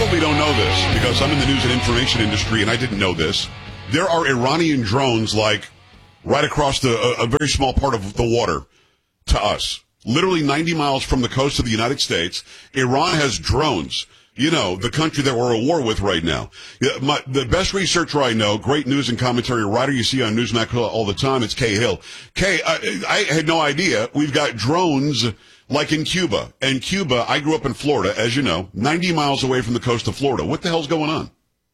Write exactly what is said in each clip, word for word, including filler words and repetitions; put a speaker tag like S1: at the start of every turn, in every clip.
S1: probably don't know this because I'm in the news and information industry, and I didn't know this. There are Iranian drones, like, right across the, a, a very small part of the water to us. Literally ninety miles from the coast of the United States, Iran has drones. You know, the country that we're at war with right now. Yeah, my, the best researcher I know, great news and commentary writer you see on Newsmax all the time, it's Kay Hill. Kay, I, I had no idea. We've got drones like in Cuba. And Cuba, I grew up in Florida, as you know, ninety miles away from the coast of Florida. What the hell's going on?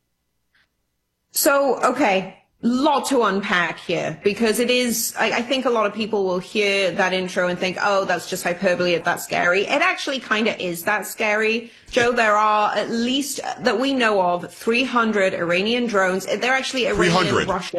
S2: So, okay. Lot to unpack here, because it is, I, I think a lot of people will hear that intro and think, oh, that's just hyperbole, that's scary. It actually kind of is that scary. Joe, there are at least, that we know of, three hundred Iranian drones. They're actually Iranian, Russian.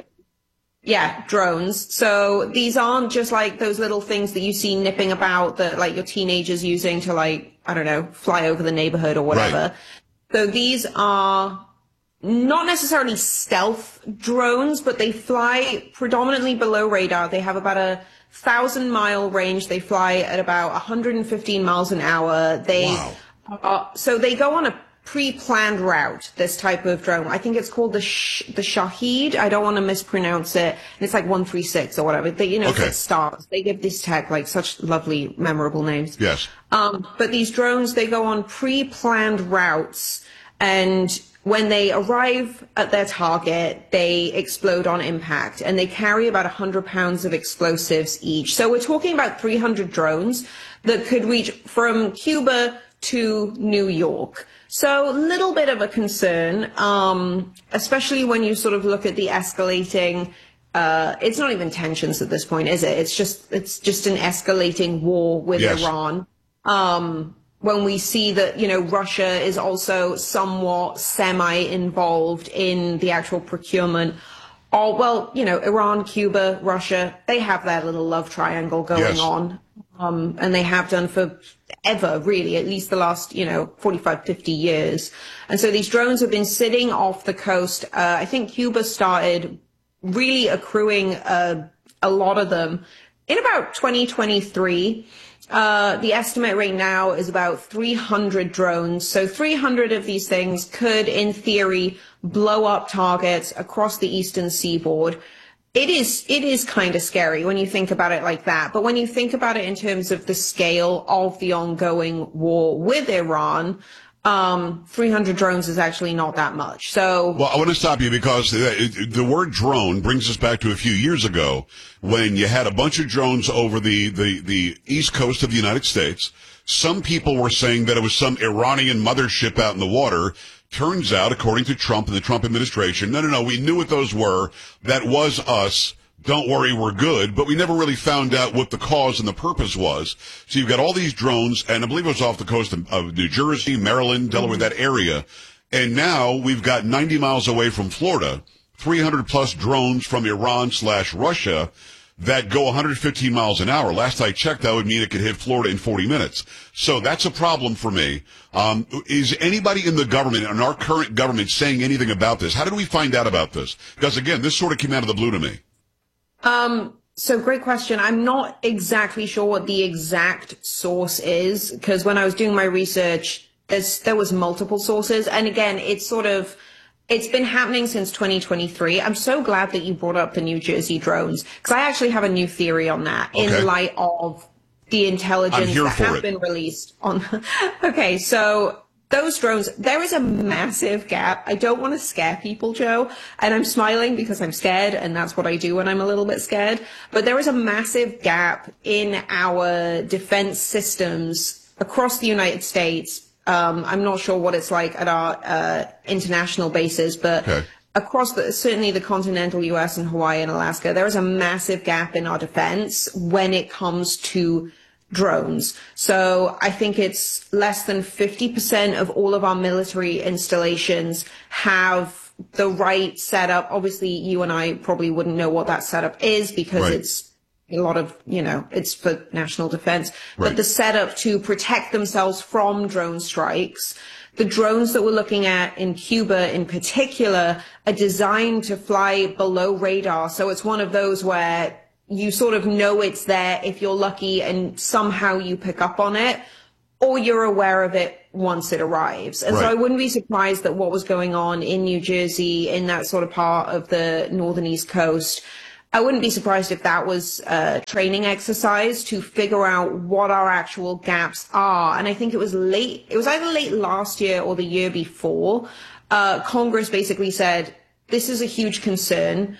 S2: Yeah, drones. So these aren't just like those little things that you see nipping about that like your teenagers using to like, I don't know, fly over the neighborhood or whatever. Right. So these are not necessarily stealth drones, but they fly predominantly below radar. They have about a thousand mile range. They fly at about one hundred fifteen miles an hour. They, wow. uh, so they go on a pre-planned route, this type of drone. I think it's called the Sh- the Shahed. I don't want to mispronounce it. And it's like one three six or whatever. They, you know, okay. It's stars. They give this tech like such lovely, memorable names.
S1: Yes.
S2: Um, but these drones, they go on pre-planned routes, and when they arrive at their target, they explode on impact, and they carry about one hundred pounds of explosives each. So we're talking about three hundred drones that could reach from Cuba to New York. So a little bit of a concern, um, especially when you sort of look at the escalating, uh, it's not even tensions at this point, is it? It's just, it's just an escalating war with yes. Iran. Um, when we see that, you know, Russia is also somewhat semi-involved in the actual procurement. Or, well, you know, Iran, Cuba, Russia, they have their little love triangle going yes. on. Um, and they have done for ever, really, at least the last, you know, forty-five, fifty years. And so these drones have been sitting off the coast. Uh, I think Cuba started really accruing uh, a lot of them in about twenty twenty-three. Uh, the estimate right now is about three hundred drones. So three hundred of these things could, in theory, blow up targets across the eastern seaboard. It is, it is kind of scary when you think about it like that. But when you think about it in terms of the scale of the ongoing war with Iran, um, three hundred drones is actually not that much. So,
S1: well, I want to stop you because the, the word drone brings us back to a few years ago when you had a bunch of drones over the, the, the east coast of the United States. Some people were saying that it was some Iranian mothership out in the water. Turns out, according to Trump and the Trump administration, no, no, no, we knew what those were. That was us. Don't worry, we're good. But we never really found out what the cause and the purpose was. So you've got all these drones, and I believe it was off the coast of, of New Jersey, Maryland, Delaware, that area. And now we've got ninety miles away from Florida, three hundred plus drones from Iran slash Russia that go one hundred fifteen miles an hour. Last I checked, that would mean it could hit Florida in forty minutes. So that's a problem for me. Um, is anybody in the government, in our current government, saying anything about this? How did we find out about this? Because, again, this sort of came out of the blue to me.
S2: Um, so great question. I'm not exactly sure what the exact source is, because when I was doing my research, there's, there was multiple sources. And again, it's sort of, it's been happening since twenty twenty-three. I'm so glad that you brought up the New Jersey drones, because I actually have a new theory on that okay. in light of the intelligence that have it. been released on. Okay, so those drones, there is a massive gap. I don't want to scare people, Joe, and I'm smiling because I'm scared, and that's what I do when I'm a little bit scared. But there is a massive gap in our defense systems across the United States. Um, I'm not sure what it's like at our uh, international bases, but okay. across the, certainly the continental U S and Hawaii and Alaska, there is a massive gap in our defense when it comes to drones. So I think it's less than fifty percent of all of our military installations have the right setup. Obviously, you and I probably wouldn't know what that setup is because right. it's a lot of, you know, it's for national defense, right. but the setup to protect themselves from drone strikes. The drones that we're looking at in Cuba in particular are designed to fly below radar. So it's one of those where you sort of know it's there if you're lucky and somehow you pick up on it. or you're aware of it once it arrives. And
S1: right.
S2: so I wouldn't be surprised that what was going on in New Jersey, in that sort of part of the northern East Coast, I wouldn't be surprised if that was a training exercise to figure out what our actual gaps are. And I think it was late, it was either late last year or the year before, uh, Congress basically said, this is a huge concern.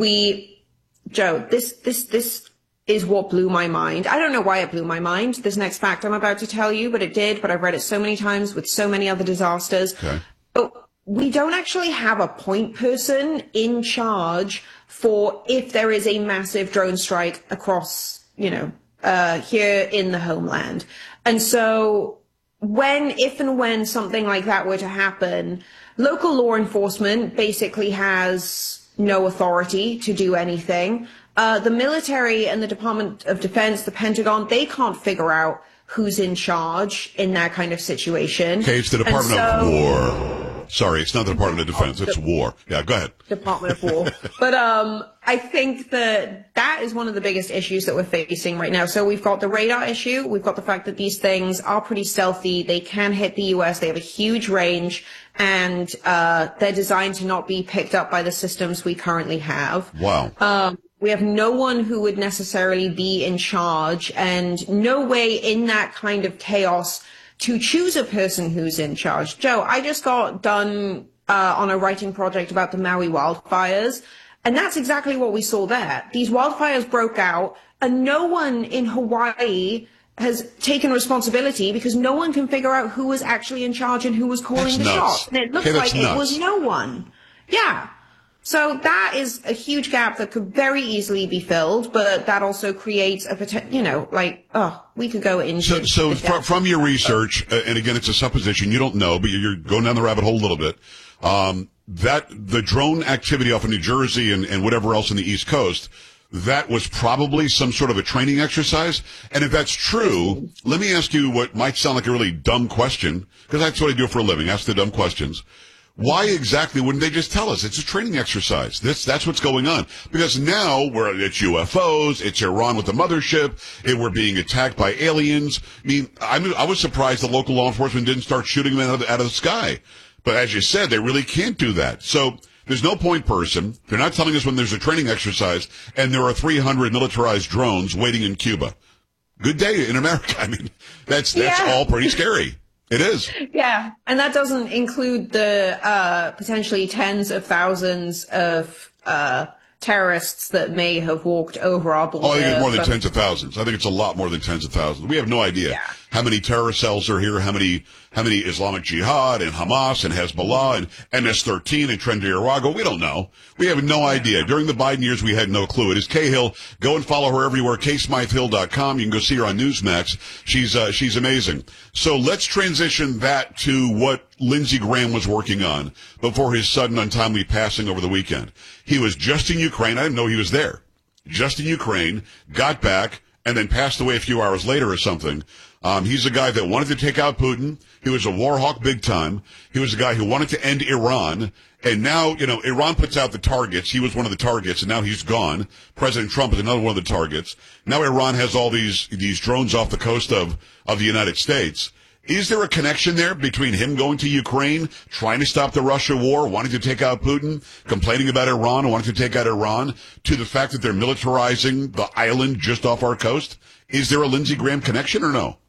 S2: We, Joe, this, this, this, is what blew my mind. I don't know why it blew my mind, this next fact I'm about to tell you, but it did. But I've read it so many times with so many other disasters.
S1: Okay.
S2: But we don't actually have a point person in charge for if there is a massive drone strike across, you know, uh, here in the homeland. And so when, if and when something like that were to happen, local law enforcement basically has no authority to do anything. Uh, the military and the Department of Defense, the Pentagon, they can't figure out who's in charge in that kind of situation.
S1: Okay, it's the Department
S2: so,
S1: of War. Sorry, it's not the Department of Defense, it's War. Yeah, go ahead.
S2: Department of War. But um, I think that that is one of the biggest issues that we're facing right now. So we've got the radar issue. We've got the fact that these things are pretty stealthy. They can hit the U S. They have a huge range. And uh, they're designed to not be picked up by the systems we currently have.
S1: Wow.
S2: Um, we have no one who would necessarily be in charge, and no way in that kind of chaos to choose a person who's in charge. Joe, I just got done uh, on a writing project about the Maui wildfires, and that's exactly what we saw there. These wildfires broke out, and no one in Hawaii has taken responsibility because no one can figure out who was actually in charge and who was calling
S1: that's
S2: the
S1: nuts.
S2: shots. And it looks
S1: okay,
S2: like
S1: nuts.
S2: it was no one. Yeah. So that is a huge gap that could very easily be filled, but that also creates a potential, you know, like, oh, we could go into.
S1: So, so fr- from your research, uh, and again, it's a supposition, you don't know, but you're going down the rabbit hole a little bit, um, that the drone activity off of New Jersey and, and whatever else in the East Coast, that was probably some sort of a training exercise. And if that's true, let me ask you what might sound like a really dumb question, because that's what I do for a living, ask the dumb questions. Why exactly wouldn't they just tell us it's a training exercise? This, that's what's going on. Because now we're, it's U F Os, it's Iran with the mothership, and we're being attacked by aliens. I mean, I, mean, I was surprised the local law enforcement didn't start shooting them out of, the, out of the sky. But as you said, they really can't do that. So there's no point person. They're not telling us when there's a training exercise, and there are three hundred militarized drones waiting in Cuba. Good day in America. I mean, that's, that's
S2: yeah.
S1: all pretty scary. It is.
S2: Yeah. And that doesn't include the uh, potentially tens of thousands of uh, terrorists that may have walked over our border.
S1: Oh, I think it's more than tens of thousands. I think it's a lot more than tens of thousands. We have no idea
S2: yeah.
S1: how many terror cells are here, how many how many Islamic Jihad and Hamas and Hezbollah and M S thirteen and Tren de Aragua. We don't know. We have no idea. During the Biden years, we had no clue. It is Cahill. Go and follow her everywhere, K Smythe Hill dot com. You can go see her on Newsmax. She's uh, she's amazing. So let's transition that to what Lindsey Graham was working on before his sudden untimely passing over the weekend. He was just in Ukraine. I didn't know he was there. Just in Ukraine, got back, and then passed away a few hours later or something. Um, he's a guy that wanted to take out Putin. He was a war hawk big time. He was a guy who wanted to end Iran. And now, you know, Iran puts out the targets. He was one of the targets, and now he's gone. President Trump is another one of the targets. Now Iran has all these, these drones off the coast of, of the United States. Is there a connection there between him going to Ukraine, trying to stop the Russia war, wanting to take out Putin, complaining about Iran, wanting to take out Iran, to the fact that they're militarizing the island just off our coast? Is there a Lindsey Graham connection or no?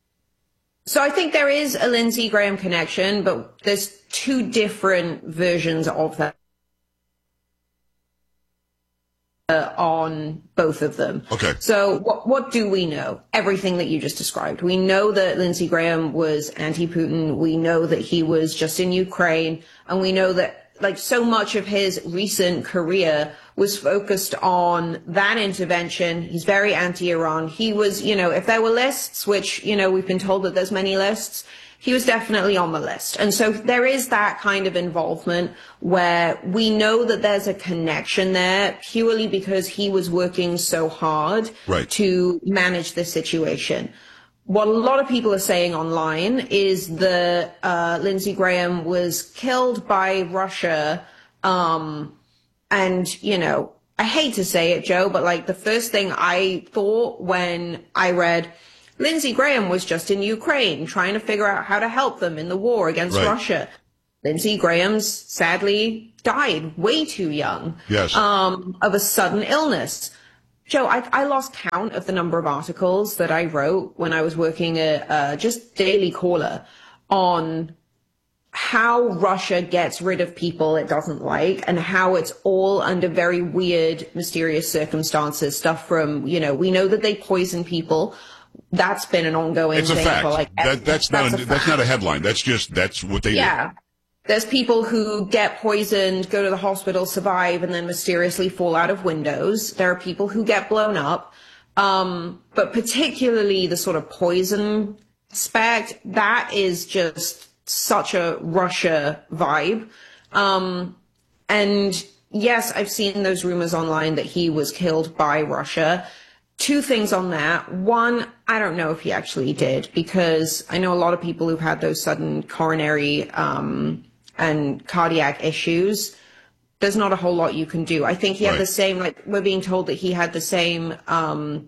S2: So I think there is a Lindsey Graham connection, but there's two different versions of that. Uh, on both of them.
S1: Okay.
S2: So what, what do we know? Everything that you just described. We know that Lindsey Graham was anti-Putin. We know that he was just in Ukraine. And we know that, like, so much of his recent career was focused on that intervention. He's very anti-Iran. He was, you know, if there were lists, which, you know, we've been told that there's many lists, he was definitely on the list. And so there is that kind of involvement where we know that there's a connection there purely because he was working so hard
S1: right.
S2: to manage this situation. What a lot of people are saying online is that uh, Lindsey Graham was killed by Russia. Um, and, you know, I hate to say it, Joe, but like the first thing I thought when I read Lindsey Graham was just in Ukraine trying to figure out how to help them in the war against
S1: right.
S2: Russia. Lindsey Graham's sadly died way too young
S1: yes.
S2: um, of a sudden illness. Joe, I, I lost count of the number of articles that I wrote when I was working at uh, just Daily Caller on how Russia gets rid of people it doesn't like and how it's all under very weird, mysterious circumstances. Stuff from, you know, we know that they poison people. That's been an ongoing
S1: it's a
S2: thing
S1: fact.
S2: for like
S1: that, that's, that's not a, a that's not a headline. That's just that's what they
S2: yeah.
S1: do.
S2: There's people who get poisoned, go to the hospital, survive, and then mysteriously fall out of windows. There are people who get blown up. Um, but particularly the sort of poison aspect, that is just such a Russia vibe. Um, and yes, I've seen those rumors online that he was killed by Russia. Two things on that. One, I don't know if he actually did, because I know a lot of people who've had those sudden coronary um, and cardiac issues. There's not a whole lot you can do. I think he had
S1: right.
S2: the same, like we're being told that he had the same um,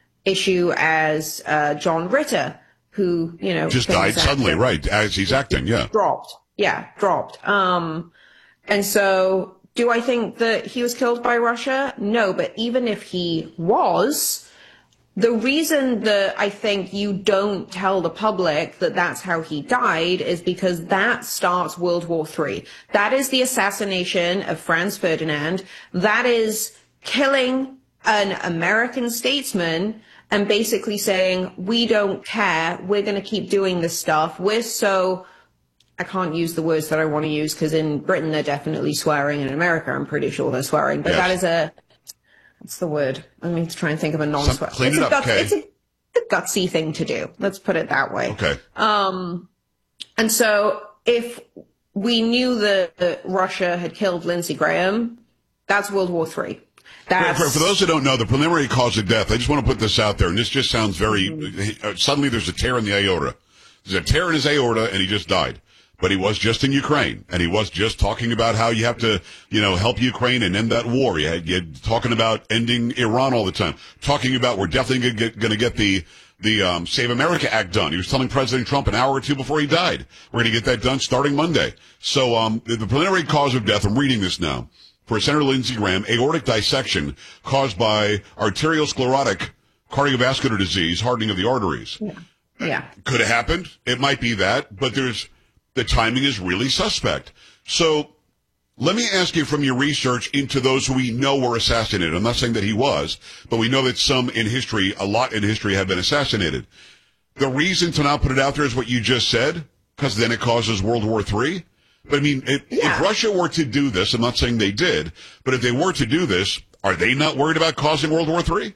S2: issue as uh, John Ritter, who, you know,
S1: just died suddenly, right, as he's acting, yeah.
S2: Dropped. Yeah, dropped. Um, and so do I think that he was killed by Russia? No, but even if he was, the reason that I think you don't tell the public that that's how he died is because that starts World War Three. That is the assassination of Franz Ferdinand. That is killing an American statesman and basically saying, we don't care, we're going to keep doing this stuff. We're so, I can't use the words that I want to use because in Britain they're definitely swearing. In America, I'm pretty sure they're swearing. But yes. that is a, what's the word? Let me try and think of a non-swear.
S1: Clean
S2: it's,
S1: it
S2: a
S1: up,
S2: gut,
S1: Kay.
S2: it's a, a gutsy thing to do. Let's put it that way.
S1: Okay.
S2: Um, and so if we knew that, that Russia had killed Lindsey Graham, that's World War Three.
S1: For, for, for those who don't know, the preliminary cause of death, I just want to put this out there, and this just sounds very, mm-hmm. uh, suddenly there's a tear in the aorta. There's a tear in his aorta, and he just died. But he was just in Ukraine, and he was just talking about how you have to, you know, help Ukraine and end that war. You had, you had talking about ending Iran all the time, talking about we're definitely going to get the the um, Save America Act done. He was telling President Trump an hour or two before he died, we're going to get that done starting Monday. So um, the, the preliminary cause of death, I'm reading this now, for Senator Lindsey Graham, aortic dissection caused by arteriosclerotic cardiovascular disease, hardening of the arteries.
S2: Yeah. yeah.
S1: Could have happened. It might be that, but there's, the timing is really suspect. So let me ask you from your research into those who we know were assassinated. I'm not saying that he was, but we know that some in history, a lot in history have been assassinated. The reason to not put it out there is what you just said, because then it causes World War Three. But I mean, if,
S2: yeah.
S1: if Russia were to do this, I'm not saying they did, but if they were to do this, are they not worried about causing World War Three?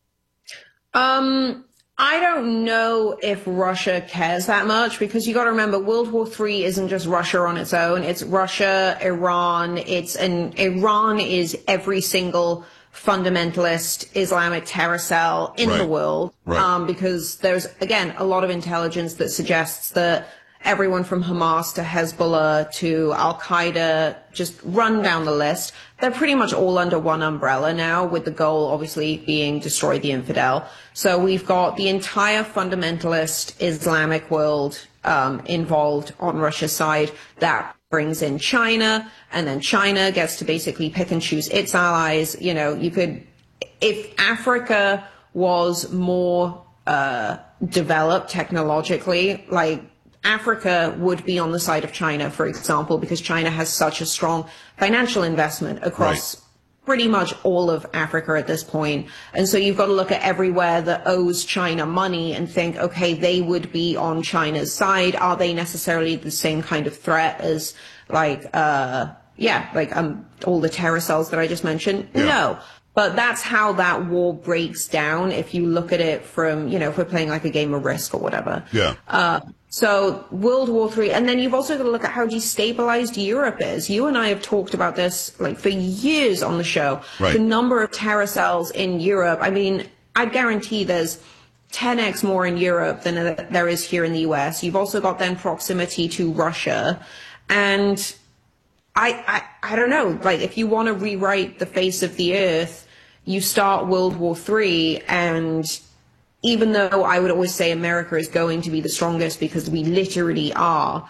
S2: Um, I don't know if Russia cares that much, because you got to remember World War Three isn't just Russia on its own. It's Russia, Iran. It's an Iran is every single fundamentalist Islamic terror cell in
S1: right.
S2: the world.
S1: Right.
S2: Um, because there's again a lot of intelligence that suggests that everyone from Hamas to Hezbollah to Al-Qaeda, just run down the list. They're pretty much all under one umbrella now, with the goal obviously being destroy the infidel. So we've got the entire fundamentalist Islamic world um, involved on Russia's side. That brings in China, and then China gets to basically pick and choose its allies. You know, you could, if Africa was more uh, developed technologically, like Africa would be on the side of China, for example, because China has such a strong financial investment across right. pretty much all of Africa at this point. And so you've got to look at everywhere that owes China money and think, okay, they would be on China's side. Are they necessarily the same kind of threat as like, uh, yeah, like um, all the terror cells that I just mentioned? Yeah. No. But that's how that war breaks down if you look at it from, you know, if we're playing like a game of Risk or whatever.
S1: Yeah.
S2: Uh, so World War Three, and then you've also got to look at how destabilized Europe is. You and I have talked about this like for years on the show.
S1: Right.
S2: The number of terror cells in Europe. I mean, I guarantee there's ten x more in Europe than there is here in the U S. You've also got then proximity to Russia. And I, I, I don't know, like if you want to rewrite the face of the earth, you start World War Three and even though I would always say America is going to be the strongest because we literally are,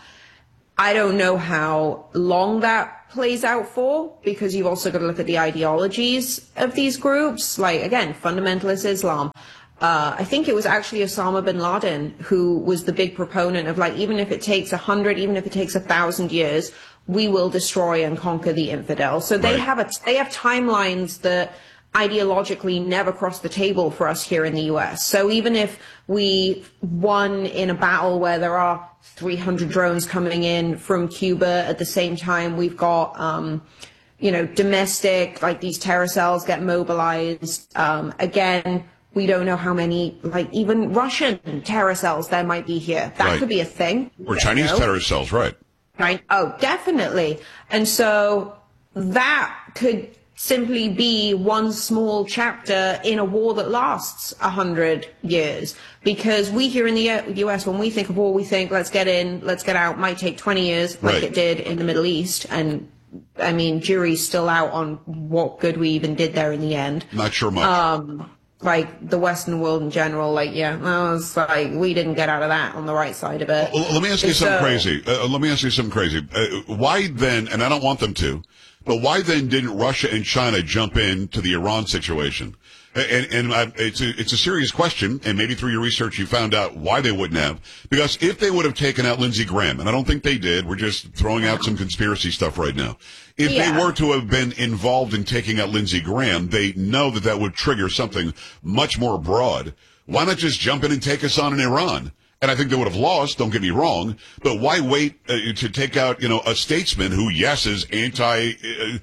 S2: I don't know how long that plays out for, because you've also got to look at the ideologies of these groups. Like, again, fundamentalist Islam. Uh, I think it was actually Osama bin Laden who was the big proponent of, like, even if it takes a hundred, even if it takes a thousand years, we will destroy and conquer the infidel. So they
S1: right.
S2: have a, they have timelines that ideologically never cross the table for us here in the U S. So even if we won in a battle where there are three hundred drones coming in from Cuba at the same time, we've got, um, you know, domestic, like these terror cells get mobilized. Um, again, we don't know how many, like even Russian terror cells there might be here. That
S1: right.
S2: could be a thing.
S1: Or Chinese know. terror cells, right.
S2: Right. Oh, definitely. And so that could simply be one small chapter in a war that lasts a hundred years. Because we here in the U S, when we think of war, we think, let's get in, let's get out, might take twenty years, like
S1: right.
S2: it did in the Middle East. And I mean, jury's still out on what good we even did there in the end.
S1: Not sure much.
S2: Um, like the Western world in general, like, yeah, well, it's like we didn't get out of that on the right side of it.
S1: Well, let me ask you
S2: so,
S1: something crazy. Uh, let me ask you something crazy. Uh, why then, and I don't want them to, but why then didn't Russia and China jump in to the Iran situation? And, and I, it's a, it's a serious question, and maybe through your research you found out why they wouldn't have. Because if they would have taken out Lindsey Graham, and I don't think they did, we're just throwing out some conspiracy stuff right now. If
S2: yeah.
S1: they were to have been involved in taking out Lindsey Graham, they know that that would trigger something much more broad. Why not just jump in and take us on in Iran? And I think they would have lost, don't get me wrong, but why wait uh, to take out, you know, a statesman who, yes, is anti-Iran,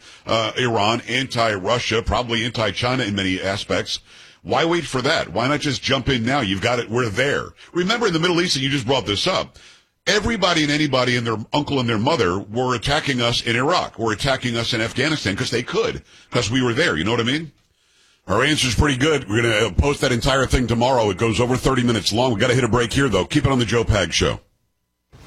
S1: uh, anti-Russia, probably anti-China in many aspects. Why wait for that? Why not just jump in now? You've got it. We're there. Remember in the Middle East, and you just brought this up, everybody and anybody and their uncle and their mother were attacking us in Iraq, were attacking us in Afghanistan because they could, because we were there. You know what I mean? Our answer's pretty good. We're going to post that entire thing tomorrow. It goes over thirty minutes long. We've got to hit a break here, though. Keep it on the Joe Pags Show.